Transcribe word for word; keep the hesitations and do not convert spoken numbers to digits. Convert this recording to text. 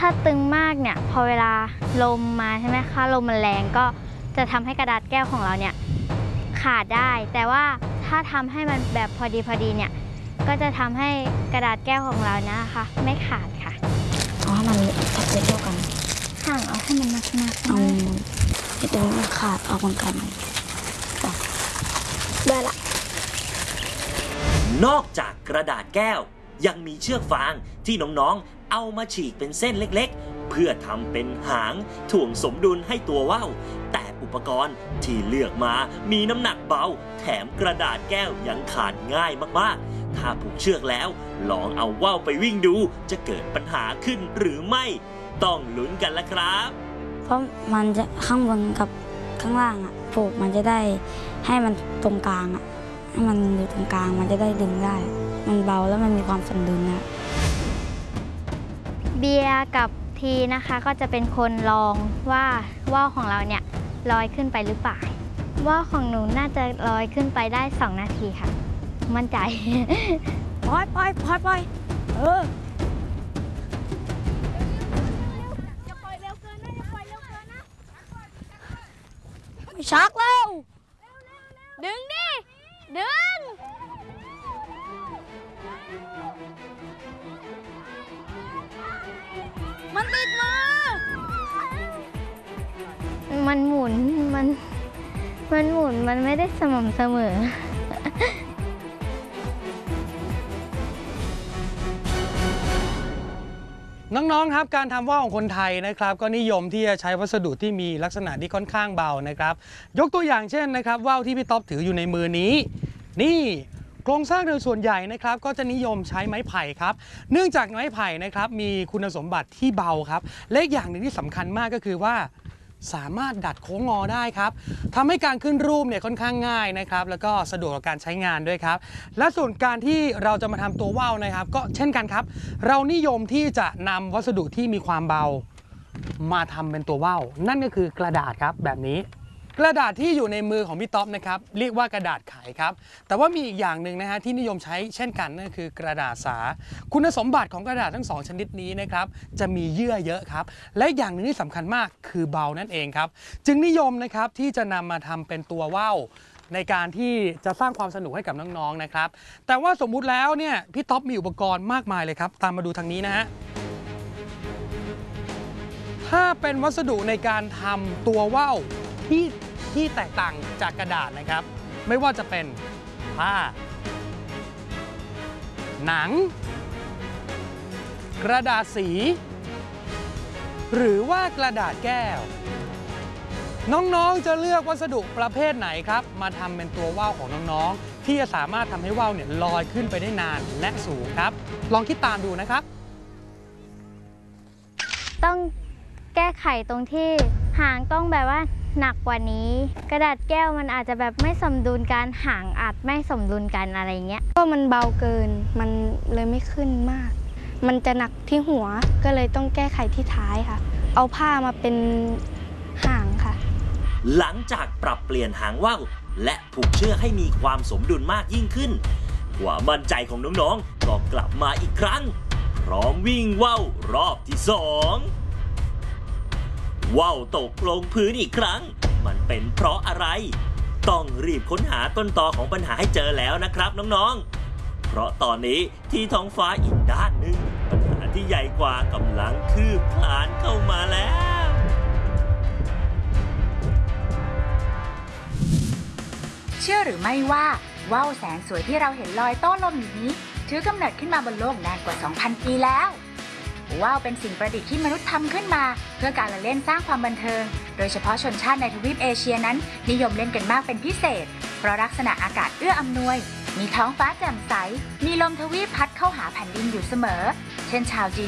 ถ้าตึงมากเนี่ยพอเวลาลมมาใช่ไหมคะลมมันแรงก็จะทำให้กระดาษแก้วของเราเนี่ยขาดได้แต่ว่าถ้าทำให้มันแบบพอดีพอดีเนี่ยก็จะทำให้กระดาษแก้วของเรานะคะไม่ขาดค่ะเอาให้มันทับเท่ากันห่างเอาให้มันหนักๆเอาไอ้ตรงนี้มันขาดเอาคนกันได้ละนอกจากกระดาษแก้วยังมีเชือกฟางที่น้องๆเอามาฉีกเป็นเส้นเล็กๆเพื่อทำเป็นหางถ่วงสมดุลให้ตัวว่าวแต่อุปกรณ์ที่เลือกมามีน้ำหนักเบาแถมกระดาษแก้วยังขาดง่ายมากๆถ้าผูกเชือกแล้วลองเอาว่าวไปวิ่งดูจะเกิดปัญหาขึ้นหรือไม่ต้องลุ้นกันละครับเพราะมันจะข้างบนกับข้างล่างอ่ะผูกมันจะได้ให้มันตรงกลางอ่ะให้มันอยู่ตรงกลางมันจะได้ดึงได้มันเบาแล้วมันมีความสมดุลนะเบียร์กับทีนะคะก็จะเป็นคนลองว่าว่าวของเราเนี่ยลอยขึ้นไปหรือเปล่าว่าวของหนูน่าจะลอยขึ้นไปได้สองนาทีค่ะมั่นใจปล่อยปล่อยปล่อยปล่อยเอออย่าปล่อยเร็วเกินนะอย่าปล่อยเร็วเกินนะชักเร็วดึงดิดึงมันติดมือมันหมุนมันมันหมุนมันไม่ได้สม่ำเสมอน้องๆครับการทำว่าวของคนไทยนะครับก็นิยมที่จะใช้วัสดุที่มีลักษณะที่ค่อนข้างเบานะครับยกตัวอย่างเช่นนะครับว่าวที่พี่ต๊อบถืออยู่ในมือนี้นี่โครงสร้างโดยส่วนใหญ่นะครับก็จะนิยมใช้ไม้ไผ่ครับเนื่องจากไม้ไผ่นะครับมีคุณสมบัติที่เบาครับและอีกอย่างหนึ่งที่สำคัญมากก็คือว่าสามารถดัดโค้งงอได้ครับทำให้การขึ้นรูปเนี่ยค่อนข้างง่ายนะครับแล้วก็สะดวกกับการใช้งานด้วยครับและส่วนการที่เราจะมาทำตัวว่าวนะครับก็เช่นกันครับเรานิยมที่จะนำวัสดุที่มีความเบามาทำเป็นตัวว่าวนั่นก็คือกระดาษครับแบบนี้กระดาษที่อยู่ในมือของพี่ต๊อบนะครับเรียกว่ากระดาษไขครับแต่ว่ามีอีกอย่างหนึ่งนะฮะที่นิยมใช้เช่นกันนั่นคือกระดาษสาคุณสมบัติของกระดาษทั้งสองชนิดนี้นะครับจะมีเยื่อเยอะครับและอย่างหนึ่งที่สำคัญมากคือเบานั่นเองครับจึงนิยมนะครับที่จะนำมาทำเป็นตัวว่าวในการที่จะสร้างความสนุกให้กับน้องๆนะครับแต่ว่าสมมุติแล้วเนี่ยพี่ต๊อบมีอุปกรณ์มากมายเลยครับตามมาดูทางนี้นะฮะถ้าเป็นวัสดุในการทำตัวว่าวที่ที่แตกต่างจากกระดาษนะครับไม่ว่าจะเป็นผ้าหนังกระดาษสีหรือว่ากระดาษแก้วน้องๆจะเลือกวัสดุประเภทไหนครับมาทำเป็นตัวว่าวของน้องๆที่จะสามารถทำให้ว่าวเนี่ยลอยขึ้นไปได้นานและสูงครับลองคิดตามดูนะครับต้องแก้ไขตรงที่หางต้องแบบว่าหนักกว่านี้กระดาษแก้วมันอาจจะแบบไม่สมดุลกันหางอาจไม่สมดุลกันอะไรเงี้ยก็มันเบาเกินมันเลยไม่ขึ้นมากมันจะหนักที่หัวก็เลยต้องแก้ไขที่ท้ายค่ะเอาผ้ามาเป็นหางค่ะหลังจากปรับเปลี่ยนหางว่าวและผูกเชือกให้มีความสมดุลมากยิ่งขึ้นความมั่นใจของน้องๆก็กลับมาอีกครั้งพร้อมวิ่งว่าวรอบที่สองว่าวตกลงพื้นอีกครั้งมันเป็นเพราะอะไรต้องรีบค้นหาต้นตอของปัญหาให้เจอแล้วนะครับน้องๆเพราะตอนนี้ที่ท้องฟ้าอีกด้านหนึ่งปัญหาที่ใหญ่กว่ากำลังคืบคลานเข้ามาแล้วเชื่อหรือไม่ว่าว่าวแสนสวยที่เราเห็นลอยโต้ลมอยู่นี้ถือกำเนิดขึ้นมาบนโลกนานกว่า สองพัน ปีแล้วว่าวเป็นสิ่งประดิษฐ์ที่มนุษย์ทำขึ้นมาเพื่อการละเล่นสร้างความบันเทิงโดยเฉพาะชนชาติในทวีปเอเชียนั้นนิยมเล่นกันมากเป็นพิเศษเพราะลักษณะอากาศเอื้ออำนวยมีท้องฟ้าแจ่มใสมีลมทวีปพัดเข้าหาแผ่นดินอยู่เสมอเช่นชาวจีน